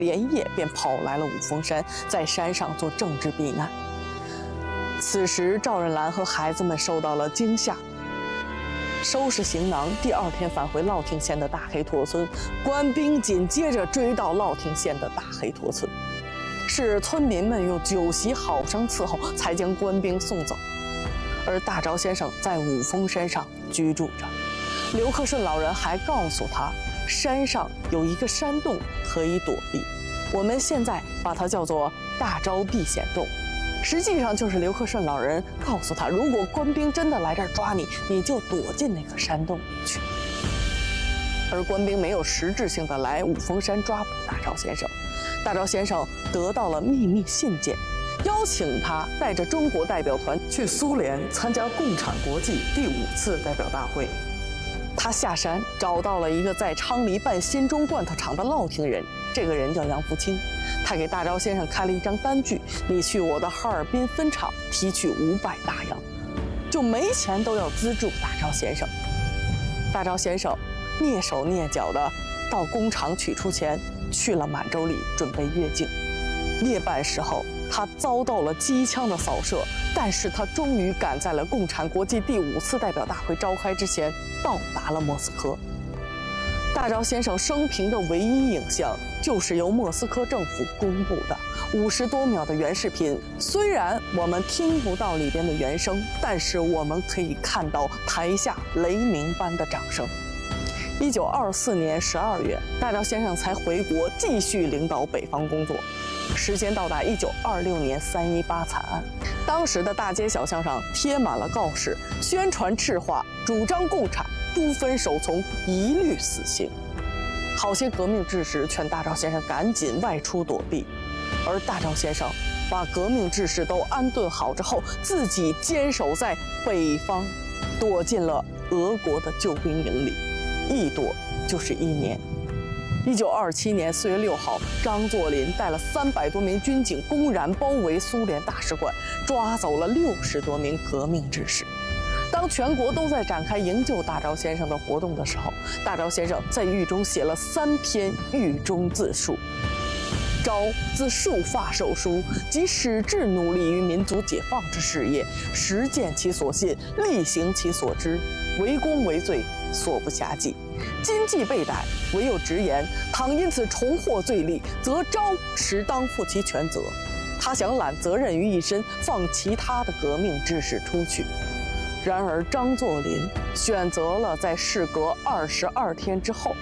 连夜便跑来了五峰山，在山上做政治避难。此时，赵仁兰和孩子们受到了惊吓，收拾行囊，第二天返回乐亭县的大黑驼村。官兵紧接着追到乐亭县的大黑驼村，是村民们用酒席好生伺候，才将官兵送走。而大昭先生在五峰山上居住着，刘克顺老人还告诉他，山上有一个山洞可以躲避，我们现在把它叫做大昭避险洞。实际上就是刘克顺老人告诉他，如果官兵真的来这儿抓你，你就躲进那个山洞里去。而官兵没有实质性的来五峰山抓捕大昭先生，大昭先生得到了秘密信件，邀请他带着中国代表团去苏联参加共产国际第5次代表大会。他下山找到了一个在昌黎办新中罐头厂的乐亭人，这个人叫杨福清。他给大昭先生开了一张单据，你去我的哈尔滨分厂提取500大洋，就没钱都要资助大昭先生。大昭先生蹑手蹑脚的到工厂取出钱，去了满洲里准备越境。夜半时候，他遭到了机枪的扫射，但是他终于赶在了共产国际第5次代表大会召开之前到达了莫斯科。大昭先生生平的唯一影像就是由莫斯科政府公布的50多秒的原视频。虽然我们听不到里边的原声，但是我们可以看到台下雷鸣般的掌声。1924年12月，大昭先生才回国继续领导北方工作。时间到达1926年3·18惨案，当时的大街小巷上贴满了告示，宣传赤化，主张共产，不分首从，一律死刑。好些革命志士劝大昭先生赶紧外出躲避，而大昭先生把革命志士都安顿好之后，自己坚守在北方，躲进了俄国的救兵营里，一躲就是1年。1927年4月6号，张作霖带了300多名军警公然包围苏联大使馆，抓走了60多名革命志士。当全国都在展开营救大昭先生的活动的时候，大昭先生在狱中写了3篇狱中自述。昭自束发受书，即始志努力于民族解放之事业，实践其所信，力行其所知，为公为罪，所不暇计。今既被逮，唯有直言，倘因此重获罪力，则昭实当负其全责。他想揽责任于一身，放其他的革命志士出去。然而张作霖选择了在事隔22天之后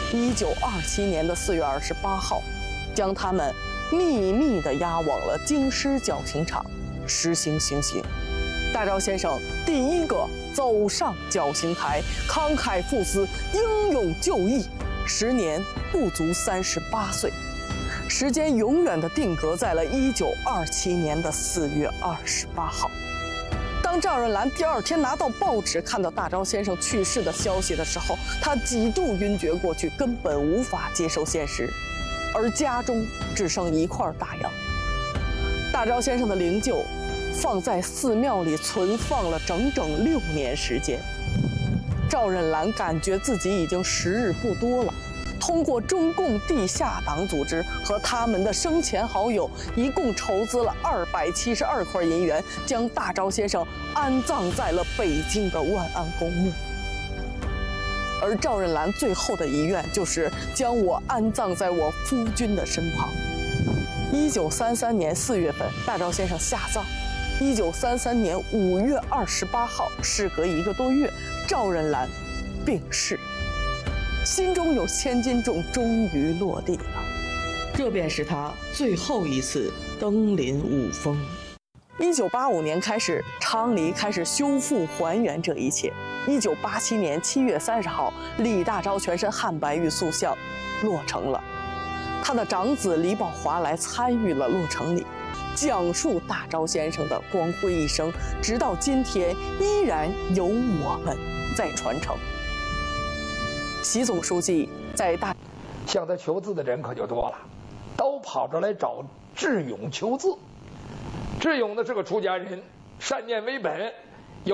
，1927年的4月28号，将他们秘密地押往了京师绞刑场实行行刑。大昭先生第一个走上绞刑台，慷慨赴死，英勇就义，时年不足38岁，时间永远地定格在了1927年的4月28号。当赵仁兰第2天拿到报纸，看到大昭先生去世的消息的时候，他几度晕厥过去，根本无法接受现实，而家中只剩一块大洋。大昭先生的灵柩放在寺庙里存放了整整6年时间。赵仁兰感觉自己已经时日不多了，通过中共地下党组织和他们的生前好友，一共筹资了272块银元，将大昭先生安葬在了北京的万安公墓。而赵仁兰最后的遗愿就是将我安葬在我夫君的身旁。1933年4月份，大昭先生下葬。1933年5月28号，事隔1个多月，赵仁兰病逝。心中有千斤重终于落地了，这便是他最后一次登临五峰。1985年开始，昌黎开始修复还原这一切。1987年7月30号，李大钊全身汉白玉塑像落成了，他的长子李宝华来参与了落成礼，讲述大钊先生的光辉一生，直到今天依然由我们在传承。习总书记在向他求字的人可就多了，都跑着来找智勇求字。智勇呢是个出家人，善念为本，